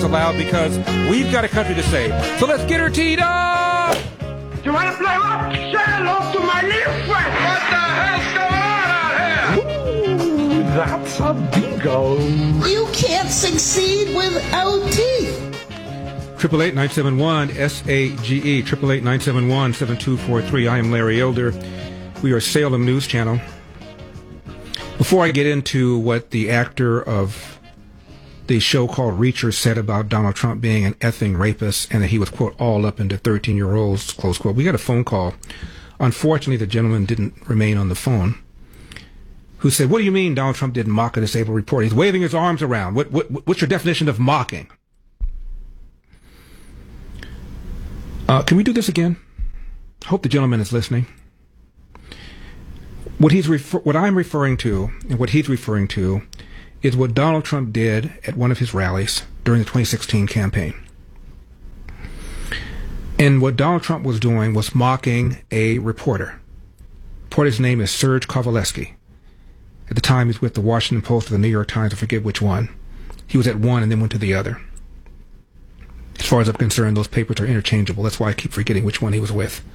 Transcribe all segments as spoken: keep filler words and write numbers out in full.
allowed because we've got a country to save. So let's get her teed up! You want to play what? Say hello to my little friend! What the hell's going on out here? Ooh, that's a bingo. You can't succeed without teeth. Triple eight nine seven one S A G E. Triple eight nine seven one seven two four three. I am Larry Elder. We are Salem News Channel. Before I get into what the actor of the show called Reacher said about Donald Trump being an effing rapist and that he was, quote, all up into thirteen-year-olds, close quote, we got a phone call. Unfortunately, the gentleman didn't remain on the phone, who said, what do you mean Donald Trump didn't mock a disabled reporter? He's waving his arms around. What, what, what's your definition of mocking? Uh, can we do this again? I hope the gentleman is listening. What he's refer- what I'm referring to and what he's referring to is what Donald Trump did at one of his rallies during the twenty sixteen campaign. And what Donald Trump was doing was mocking a reporter. The reporter's name is Serge Kovaleski. At the time, he was with the Washington Post or the New York Times, I forget which one. He was at one and then went to the other. As far as I'm concerned, those papers are interchangeable. That's why I keep forgetting which one he was with.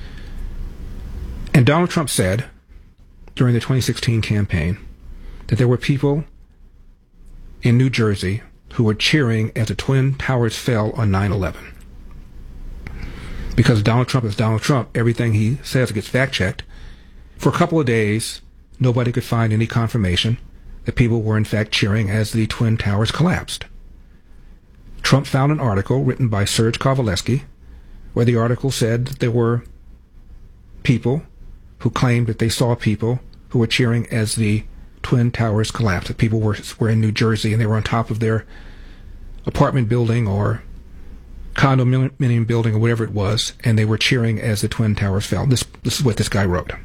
And Donald Trump said during the twenty sixteen campaign that there were people in New Jersey who were cheering as the Twin Towers fell on nine eleven. Because Donald Trump is Donald Trump, everything he says gets fact-checked. For a couple of days, nobody could find any confirmation that people were in fact cheering as the Twin Towers collapsed. Trump found an article written by Serge Kovaleski where the article said that there were people who claimed that they saw people who were cheering as the Twin Towers collapsed, that people were, were in New Jersey and they were on top of their apartment building or condominium building or whatever it was, and they were cheering as the Twin Towers fell. This, this is what this guy wrote.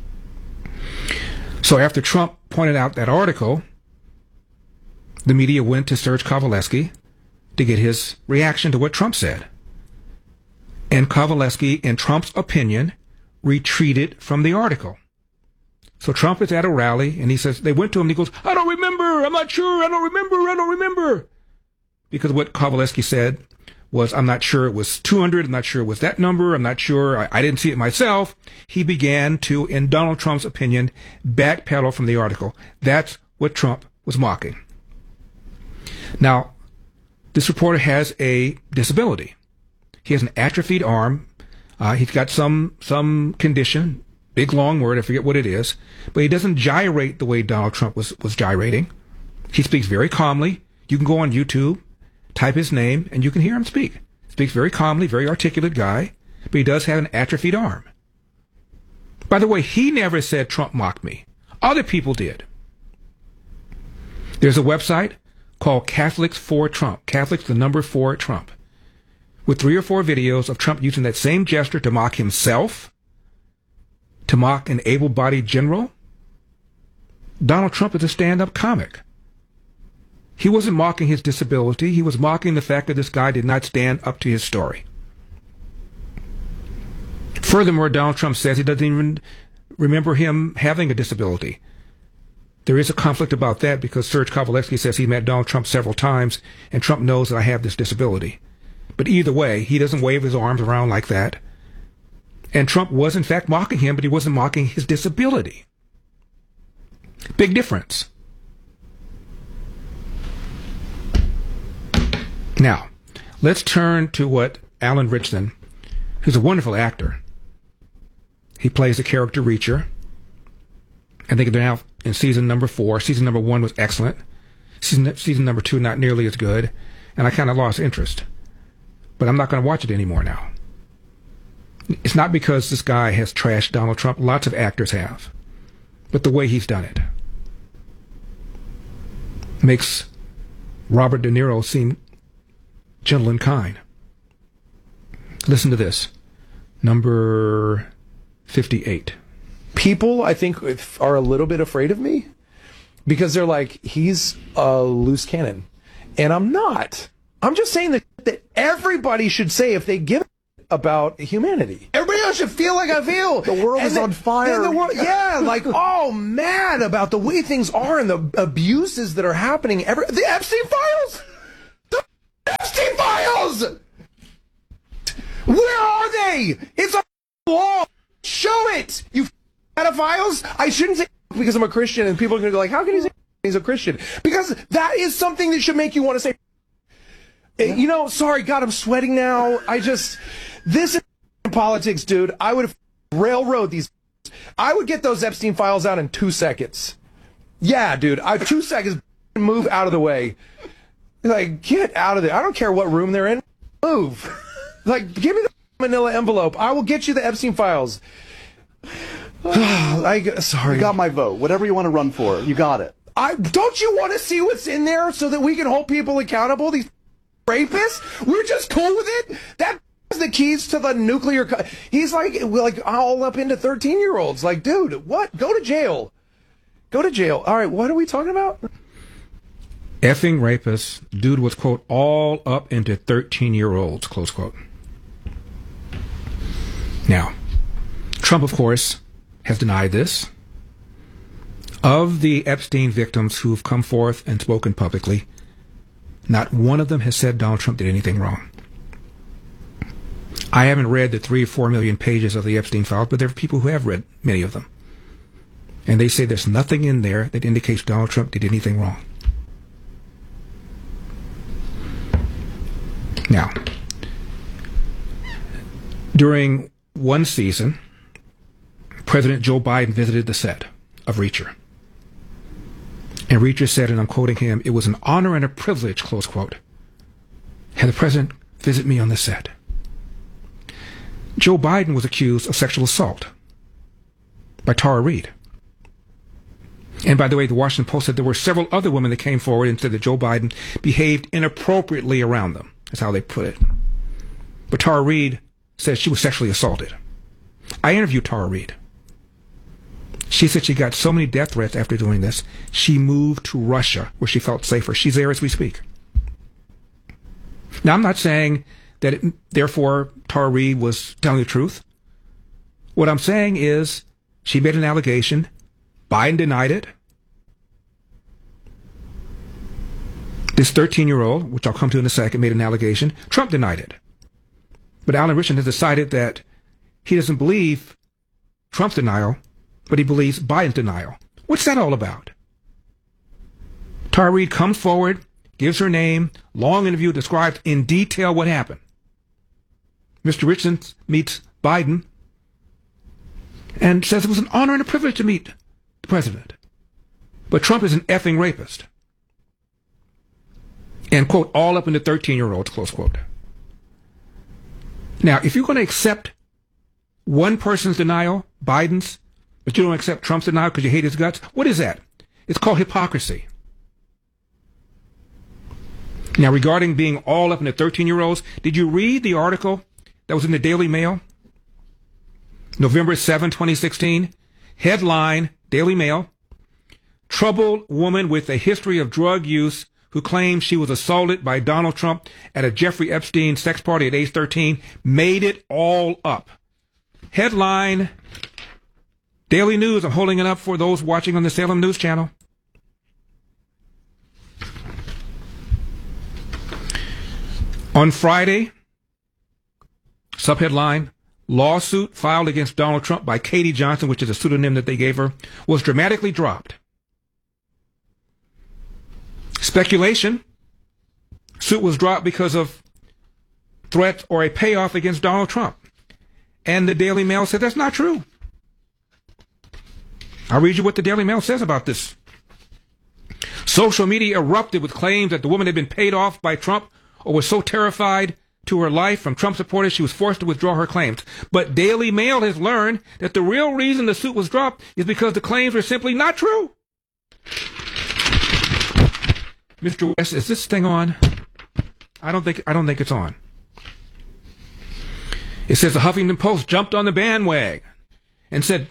So after Trump pointed out that article, the media went to Serge Kovaleski to get his reaction to what Trump said. And Kovaleski, in Trump's opinion, retreated from the article. So Trump is at a rally, and he says, they went to him, and he goes, I don't remember, I'm not sure, I don't remember, I don't remember. Because what Kovaleski said was, I'm not sure it was two hundred, I'm not sure it was that number, I'm not sure, I, I didn't see it myself. He began to, in Donald Trump's opinion, backpedal from the article. That's what Trump was mocking. Now, this reporter has a disability. He has an atrophied arm. Uh, he's got some some condition, big long word, I forget what it is, but he doesn't gyrate the way Donald Trump was, was gyrating. He speaks very calmly. You can go on YouTube, type his name, and you can hear him speak. Speaks very calmly, very articulate guy, but he does have an atrophied arm. By the way, he never said Trump mocked me. Other people did. There's a website called Catholics for Trump. Catholics, the number four Trump. With three or four videos of Trump using that same gesture to mock himself, to mock an able-bodied general. Donald Trump is a stand-up comic. He wasn't mocking his disability. He was mocking the fact that this guy did not stand up to his story. Furthermore, Donald Trump says he doesn't even remember him having a disability. There is a conflict about that because Serge Kovaleski says he met Donald Trump several times, and Trump knows that I have this disability. But either way, he doesn't wave his arms around like that. And Trump was, in fact, mocking him, but he wasn't mocking his disability. Big difference. Now, let's turn to what Alan Ritchson, who's a wonderful actor. He plays the character Reacher. I think they're now in season number four. Season number one was excellent. Season, season number two, not nearly as good. And I kind of lost interest. But I'm not going to watch it anymore now. It's not because this guy has trashed Donald Trump. Lots of actors have. But the way he's done it makes Robert De Niro seem gentle and kind. Listen to this. Number fifty-eight. People, I think, are a little bit afraid of me because they're like, he's a loose cannon. And I'm not. I'm just saying that, that everybody should say if they give a about humanity. Everybody else should feel like I feel. The world and is then, on fire. The world, yeah, like, oh, mad about the way things are and the abuses that are happening. Every, the Epstein files. The files! Where are they? It's a law. Show it, you pedophiles. I shouldn't say because I'm a Christian and people are going to be like, how can he say he's a Christian? Because that is something that should make you want to say, yeah. You know, sorry, God, I'm sweating now. I just, this is politics, dude. I would have railroad these. I would get those Epstein files out in two seconds. Yeah, dude, I two seconds, move out of the way. Like, get out of there. I don't care what room they're in. Move. Like, give me the manila envelope. I will get you the Epstein files. I, sorry. You got my vote. Whatever you want to run for, you got it. I don't you want to see what's in there so that we can hold people accountable? These rapists? We're just cool with it? That is the keys to the nuclear... Co- He's like, like all up into thirteen-year-olds. Like, dude, what? Go to jail. Go to jail. All right, what are we talking about? Effing rapists. Dude was, quote, all up into thirteen-year-olds, close quote. Now, Trump, of course, has denied this. Of the Epstein victims who've come forth and spoken publicly, not one of them has said Donald Trump did anything wrong. I haven't read the three or four million pages of the Epstein files, but there are people who have read many of them. And they say there's nothing in there that indicates Donald Trump did anything wrong. Now, during one season, President Joe Biden visited the set of Reacher. And Reacher said, and I'm quoting him, "It was an honor and a privilege," close quote, had the president visit me on the set. Joe Biden was accused of sexual assault by Tara Reid. And by the way, the Washington Post said there were several other women that came forward and said that Joe Biden behaved inappropriately around them. That's how they put it. But Tara Reid said she was sexually assaulted. I interviewed Tara Reid. She said she got so many death threats after doing this, she moved to Russia, where she felt safer. She's there as we speak. Now, I'm not saying that, it, therefore, Tara Reid was telling the truth. What I'm saying is she made an allegation. Biden denied it. This thirteen-year-old, which I'll come to in a second, made an allegation. Trump denied it. But Alan Richardson has decided that he doesn't believe Trump's denial, but he believes Biden's denial. What's that all about? Tara Reid comes forward, gives her name, long interview, describes in detail what happened. Mister Richardson meets Biden and says it was an honor and a privilege to meet the president. But Trump is an effing rapist. And, quote, all up into thirteen-year-olds, close quote. Now, if you're going to accept one person's denial, Biden's, but you don't accept Trump's denial because you hate his guts, what is that? It's called hypocrisy. Now, regarding being all up into thirteen-year-olds, did you read the article that was in the Daily Mail? November seventh, twenty sixteen. Headline, Daily Mail. Troubled woman with a history of drug use who claims she was assaulted by Donald Trump at a Jeffrey Epstein sex party at age thirteen made it all up. Headline, Daily News. I'm holding it up for those watching on the Salem News Channel. On Friday, subheadline, lawsuit filed against Donald Trump by Katie Johnson, which is a pseudonym that they gave her, was dramatically dropped. Speculation, suit was dropped because of threats or a payoff against Donald Trump. And the Daily Mail said that's not true. I'll read you what the Daily Mail says about this. Social media erupted with claims that the woman had been paid off by Trump or was so terrified to her life from Trump supporters she was forced to withdraw her claims. But Daily Mail has learned that the real reason the suit was dropped is because the claims were simply not true. Mister West, is this thing on? I don't think I don't think it's on. It says the Huffington Post jumped on the bandwagon and said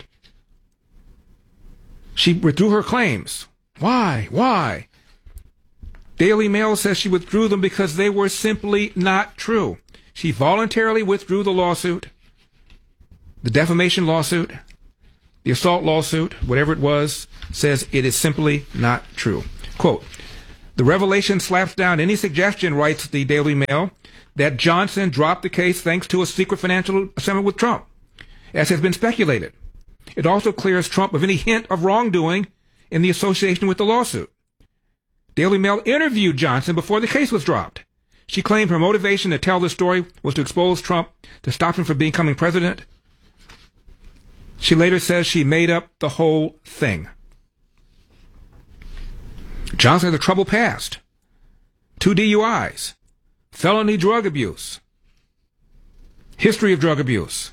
she withdrew her claims. Why? Why? Daily Mail says she withdrew them because they were simply not true. She voluntarily withdrew the lawsuit, the defamation lawsuit, the assault lawsuit, whatever it was, says it is simply not true. Quote, The revelation slaps down any suggestion, writes the Daily Mail, that Johnson dropped the case thanks to a secret financial settlement with Trump, as has been speculated. It also clears Trump of any hint of wrongdoing in the association with the lawsuit. Daily Mail interviewed Johnson before the case was dropped. She claimed her motivation to tell the story was to expose Trump to stop him from becoming president. She later says she made up the whole thing. Johnson has a troubled past. Two D U Is. Felony drug abuse. History of drug abuse.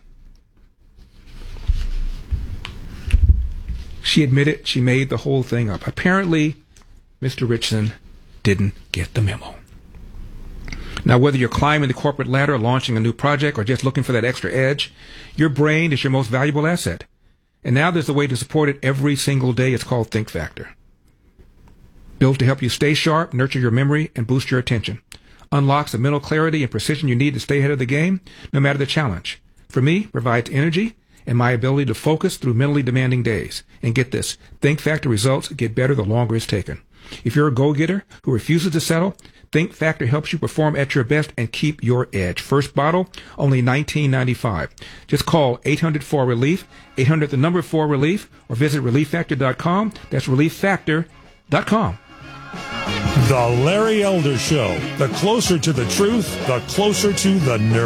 She admitted she made the whole thing up. Apparently, Mister Richardson didn't get the memo. Now, whether you're climbing the corporate ladder, launching a new project, or just looking for that extra edge, your brain is your most valuable asset. And now there's a way to support it every single day. It's called Think Factor. Built to help you stay sharp, nurture your memory, and boost your attention. Unlocks the mental clarity and precision you need to stay ahead of the game, no matter the challenge. For me, provides energy and my ability to focus through mentally demanding days. And get this, Think Factor results get better the longer it's taken. If you're a go-getter who refuses to settle, Think Factor helps you perform at your best and keep your edge. First bottle, only nineteen ninety-five. Just call eight hundred four relief, eight hundred the number four relief, or visit relief factor dot com. That's relief factor dot com. The Larry Elder Show. The closer to the truth, the closer to the nerd.